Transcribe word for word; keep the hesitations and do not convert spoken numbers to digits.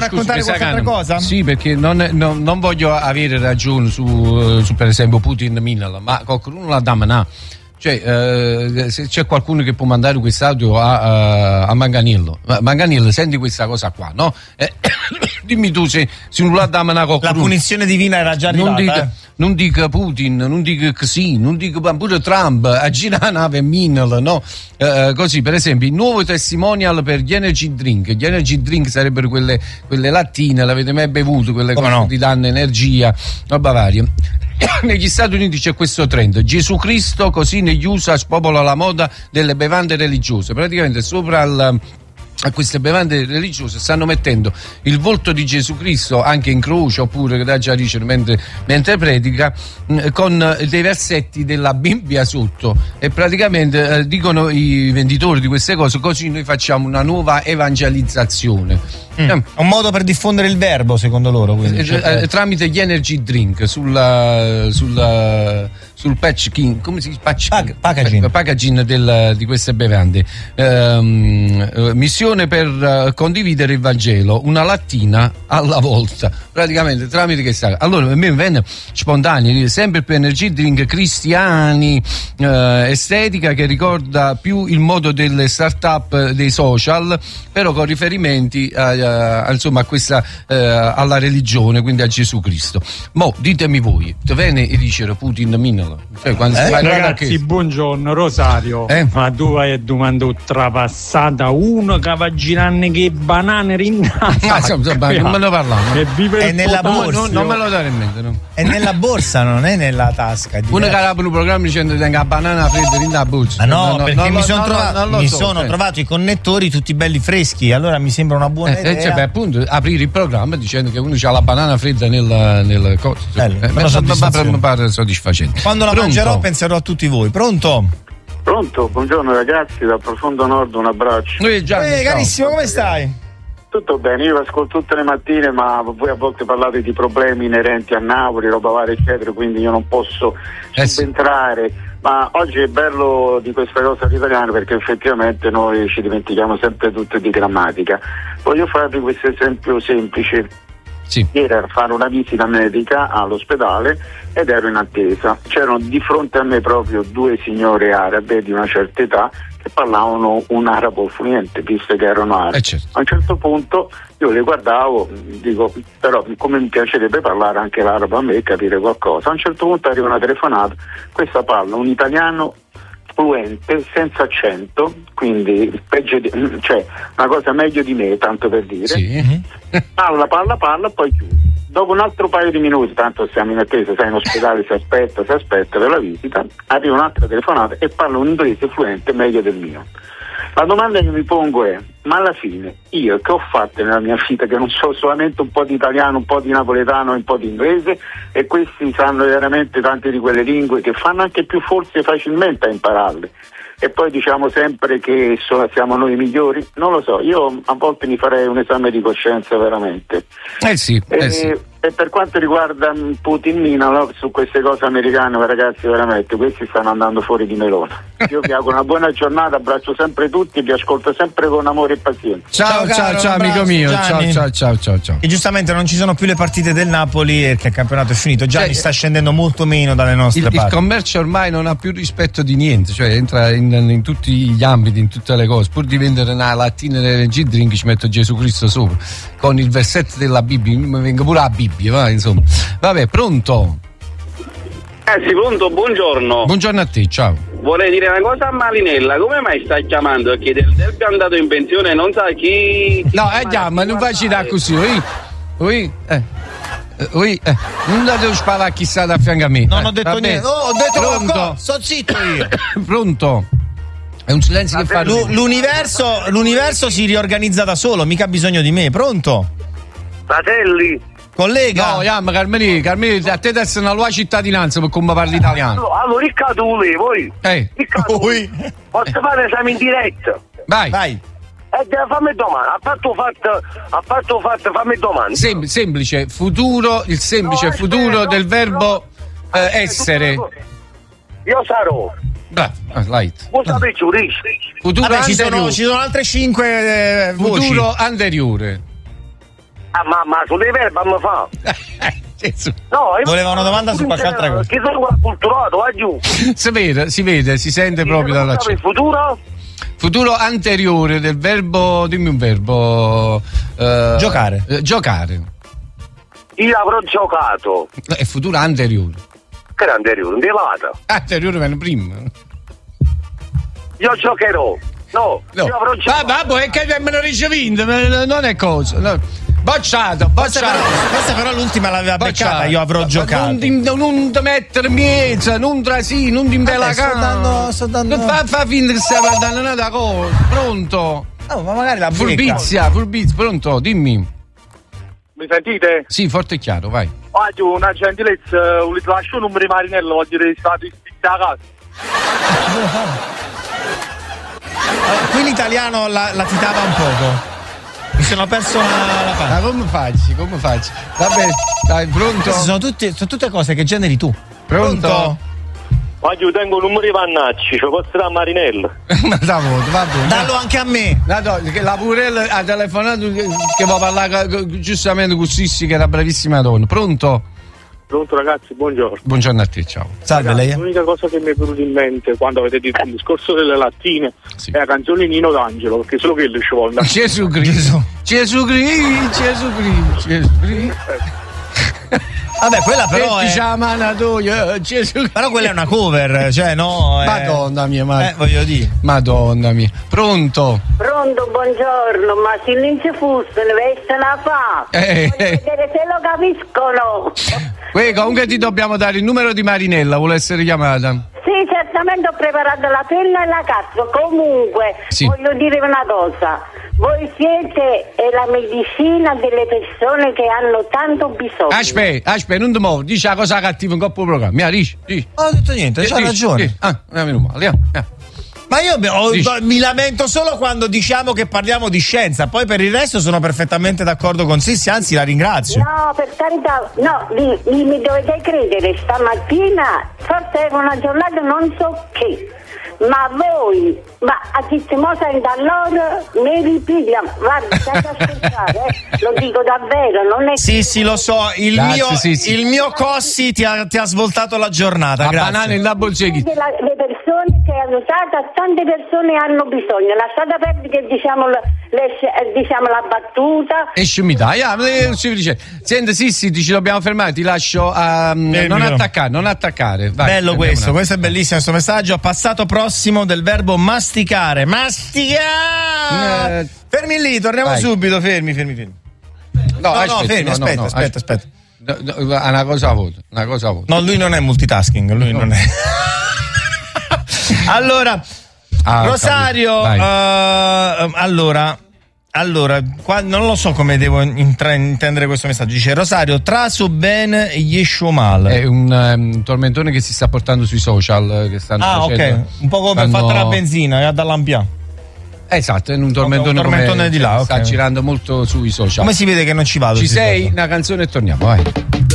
vuoi raccontare qualche altra cosa? Sì, perché non, non, non voglio avere ragione su, su per esempio Putin Minala, ma qualcuno la damana. Cioè, eh, se c'è qualcuno che può mandare quest'audio a, a, a Manganello, Manganello, senti questa cosa qua, no? Eh, dimmi tu se, se non la damana qualcuno. La punizione divina era già arrivata. Non dica, eh. non dica Putin, non dica sì, non dica pure Trump, a girare nave Minala, no? Eh, così, per esempio, il nuovo testimonial per gli energy drink. Gli energy drink sarebbero quelle, quelle lattine, l'avete mai bevuto, quelle Come cose no? che ti danno energia, roba varia. Negli Stati Uniti c'è questo trend: Gesù Cristo così negli U S A spopola la moda delle bevande religiose. Praticamente sopra il, a queste bevande religiose stanno mettendo il volto di Gesù Cristo anche in croce, oppure che da già dice mentre, mentre predica, mh, con dei versetti della Bibbia sotto, e praticamente eh, dicono i venditori di queste cose: così noi facciamo una nuova evangelizzazione. Mm. È un modo per diffondere il verbo, secondo loro, quindi, eh, cioè, eh, tramite gli energy drink sulla, sulla, sul packaging, come si dice? Patch, Pac- packaging, packaging del, di queste bevande. Ehm, missione per uh, condividere il Vangelo, una lattina alla volta, praticamente tramite che sta. Allora a me viene spontaneo, sempre per energy drink cristiani, eh, estetica che ricorda più il modo delle start-up dei social, però con riferimenti a, a, insomma a questa eh, alla religione, quindi a Gesù Cristo. Mo ditemi voi, te viene e dicere Putin Minala, cioè, quando eh, si ragazzi, che... buongiorno Rosario, eh? ma tu hai domanda trapassata uno che va girando che banane rinnate. Ah, insomma, non me ne parliamo. È nella borsa, non, non me lo dare in mente, no? È nella borsa, non è nella tasca. Uno che ha un programma dicendo che tenga la banana fredda in la borsa. Ma no, no, no, perché no, mi no, sono no, trovato, no, mi so, sono eh. trovato i connettori tutti belli freschi, allora mi sembra una buona Eh, idea. cioè, beh, appunto, aprire il programma dicendo che uno ha la banana fredda nel, nel coso. Bello, eh, bella soddisfazione. mi pare soddisfacente. Quando la Pronto? mangerò penserò a tutti voi. Pronto? Pronto, buongiorno ragazzi, dal profondo nord un abbraccio. Eh, Gianni, Eh, ciao. carissimo, come stai? Tutto bene, io vi ascolto tutte le mattine, ma voi a volte parlate di problemi inerenti a Napoli, roba varia eccetera, quindi io non posso Eh sì. subentrare, ma oggi è bello di questa cosa all'italiano perché effettivamente noi ci dimentichiamo sempre tutto di grammatica. Voglio farvi questo esempio semplice. Sì. Ieri ero a fare una visita medica all'ospedale ed ero in attesa. C'erano di fronte a me proprio due signore arabe di una certa età che parlavano un arabo fluente, visto che erano arabi. Eh certo. A un certo punto io le guardavo, dico, però come mi piacerebbe parlare anche l'arabo a me e capire qualcosa. A un certo punto arriva una telefonata, questa parla un italiano fluente, senza accento, quindi peggio di, cioè una cosa meglio di me, tanto per dire. Sì. Parla, parla, parla, poi chiude. Dopo un altro paio di minuti, tanto siamo in attesa, sai, in ospedale si aspetta, si aspetta per la visita, arriva un'altra telefonata e parla un inglese fluente meglio del mio. La domanda che mi pongo è: ma alla fine io che ho fatto nella mia vita, che non so solamente un po' di italiano, un po' di napoletano e un po' di inglese, e questi sanno veramente tante di quelle lingue che fanno anche più forse facilmente a impararle, e poi diciamo sempre che so, siamo noi i migliori? Non lo so, io a volte mi farei un esame di coscienza veramente. Eh sì, eh e, sì. e per quanto riguarda Putin Minala, su queste cose americane, ragazzi, veramente questi stanno andando fuori di melone. Io vi auguro una buona giornata, abbraccio sempre tutti e vi ascolto sempre con amore e pazienza. Ciao, Ciao, ciao, caro, ciao, un amico abbraccio, mio. Ciao, Gianni. ciao, ciao, ciao, ciao. E giustamente non ci sono più le partite del Napoli perché il campionato è finito. Gianni Cioè, sta scendendo molto meno dalle nostre Il, il parti. commercio ormai non ha più rispetto di niente, cioè entra in, in tutti gli ambiti, in tutte le cose. Pur di vendere una lattina di energy drink ci metto Gesù Cristo sopra con il versetto della Bibbia, mi venga pure la Bibbia, va, insomma. Vabbè, pronto? Eh sì, pronto, buongiorno. Buongiorno a te, ciao. Vorrei dire una cosa a Marinella, come mai sta chiamando? Perché del, del che è andato in pensione non sa chi... chi No, eh già, ma non facci da così, oi? Oi? Eh. Oi, eh. Non devo sparare a chi sta da fianco a me. Non eh, ho detto va bene. niente. Oh, ho detto Pronto? qualcosa. Sto zitto io. Pronto? È un silenzio che fa. Lu- l'universo, l'universo si riorganizza da solo, mica ha bisogno di me. Pronto? Fratelli, Collega? No, Iam, Carmeli, Carmeli, a te adesso una tua cittadinanza per come parli italiano. allora Riccardo vuole, voi? Eh, Riccardo, Ui. posso fare esame in diretta? vai. Vai. Eh, fammi domanda, ha fatto fatto, ha fatto fatto, fammi domanda. Sem- semplice, futuro, il semplice No, futuro aspetta, del no, verbo no. eh, essere. Io sarò. Bravo, ah, light. Voi sapete giudice. Futuro Vabbè, ci sono, anteriore. ci sono altre cinque eh, voci. Futuro anteriore. Ah, ma, ma sulle verba mi fa. Gesù. No, io Voleva una domanda su qualche altra cosa. Che sono acculturato, va giù. Si vede, si vede, si sente proprio dall'accento. Il futuro? Futuro anteriore del verbo, dimmi un verbo. eh, Giocare. eh, giocare. Io avrò giocato. È futuro anteriore. Che era anteriore? Un delata. Anteriore viene prima. Io giocherò. No, No. io avrò giocato. Ah, vabbè, è che me lo ricevinto, non è cosa. No. Bocciato, Questa bocciato. però, questa però l'ultima l'aveva Bocciato. beccata, io avrò Ma giocato. Non ti, non ti mettere miezza, non tra sì, non ti Vabbè, imbellacare. sto dando- sto dando- Fa, fa finta che stai guardando una cosa. Pronto? Oh, ma magari la becca. Furbizia, furbizia, pronto, dimmi. Mi sentite? Sì, forte e chiaro, vai. Oggi una gentilezza, volete lasciare un numero di Marinello, voglio dire, state iscritti a casa. Allora, qui l'italiano la, la titava un poco. Mi sono perso la, la Ma parte. come faccio? Come faccio? Vabbè, dai, pronto? Queste sono tutte, sono tutte cose che generi tu. Pronto? Oggi io tengo un numero di Vannacci, ci posso dare a Marinello. Ma da voto, va bene. Dallo anche a me. No, no, che la Purella ha telefonato che, che va a parlare co- giustamente con Sissi, che è una bravissima donna. Pronto? Pronto ragazzi, buongiorno. Buongiorno a te, ciao. Salve Ragazzi, lei. l'unica cosa che mi è venuta in mente quando avete detto il discorso delle lattine Sì. è la canzone Nino D'Angelo, perché solo quello ci vuole. Gesù Cristo. Gesù Cristo, Gesù Cristo, Gesù Cristo. Vabbè, quella però E è. diciamo manatoia, Gesù Cristo. Però quella è una cover, cioè no. è- Madonna mia, ma... Eh, voglio dire. Madonna mia. Pronto? Pronto, buongiorno, ma se non ci fosse, ne veste la fa. Eh, Voglio eh. vedere se lo capiscono. Que- comunque ti dobbiamo dare il numero di Marinella, vuole essere chiamata. Sì, certamente ho preparato la penna e la carta. Comunque, Sì. voglio dire una cosa. Voi siete eh, la medicina delle persone che hanno tanto bisogno. Aspetta, aspetta, non ti muovi, dici la cosa cattiva in coppa programma. Mi dici, dici. Non ho detto niente, c'ha Dici, ragione. dici. Ah, andiamo in male, andiamo, andiamo. Ma io be- ho- Dici. mi lamento solo quando diciamo che parliamo di scienza, poi per il resto sono perfettamente d'accordo con Sissi, anzi la ringrazio. No, per carità, no, mi, mi- mi dovete credere, stamattina forse era una giornata non so che, ma voi, ma a chi si mosa in dall'ora, mi ripigliamo, guarda, stai a scherzare, eh? Lo dico davvero, non è Sì, sì, lo so, il, Grazie, mio, Sissi. il mio Cossi ti ha, ti ha svoltato la giornata, La grazie. banana in la bolseghi. Siete la- le persone che hanno dato, tante persone hanno bisogno, lasciate perdere diciamo, le- le- diciamo la battuta. E scimità, yeah, eh, si dice. Senti, sì, sì, ci dobbiamo fermare, ti lascio a non però. attaccare, non attaccare. Vai, Bello andiamo questo, un attimo. questo è bellissimo questo messaggio. Passato prossimo del verbo masticare. Masticare! Eh, Fermi lì, torniamo vai. subito. Fermi, fermi, fermi. No, no, aspetti, fermi, no, no, aspetta, no, aspetta, aspetta. No, no, una cosa a voto, una cosa a voto. No, lui non è multitasking, lui non è. Allora, Ah, Rosario, capito. Vai. eh, allora, allora qua, non lo so come devo intra- intendere questo messaggio. Dice Rosario, traso ben Yeshumal. È un, um, tormentone che si sta portando sui social, eh, che stanno Ah, facendo. ok, un po' come Stanno- fatta la benzina, eh, dall'ampia. Esatto, è un tormentone, un tormentone come- di là, sta ok. girando molto sui social. Come si vede che non ci vado? Ci sui sei? social? Una canzone e torniamo, vai.